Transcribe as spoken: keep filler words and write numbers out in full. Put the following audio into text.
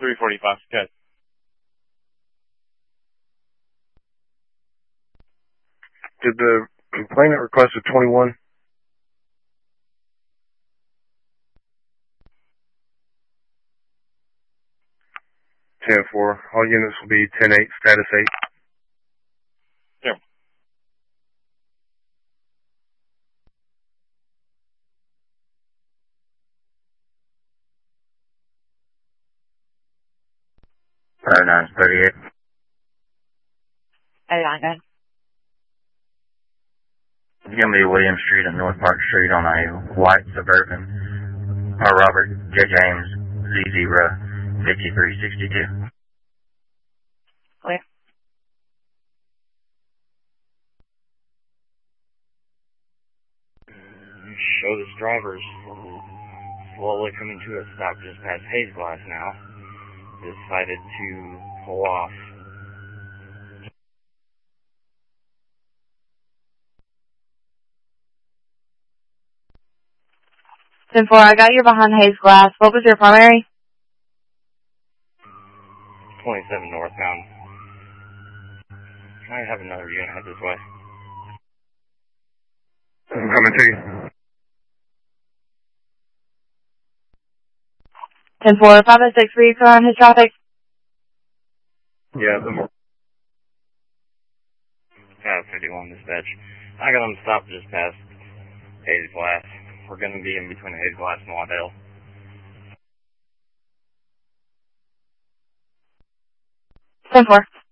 three forty-five, okay. Did the complainant request a twenty-one? ten four. All units will be ten eight, status eight. Here. Five nine thirty-eight. eighty-nine, good. It's going to be William Street and North Park Street on a white Suburban. Or Robert J. James Z zero fifty-three sixty-two. Clear. Show this driver's slowly coming to a stop just past Haze Glass now. Decided to pull off. ten four, I got you behind Haze Glass. What was your primary? twenty-seven northbound. I have another unit head this way. I'm coming to you. ten four, five oh six, were you clear on his traffic? Yeah, the more. five fifty-one dispatch. I got him stopped just past Haze Glass. We're going to be in between Haze Glass and Waddell. ten four.